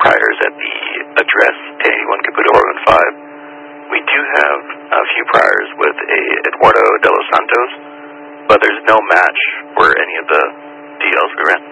priors at the address 1081 Caputo Oregon 5. We do have a few priors with a Eduardo de los Santos, but there's no match for any of the DLs we ran.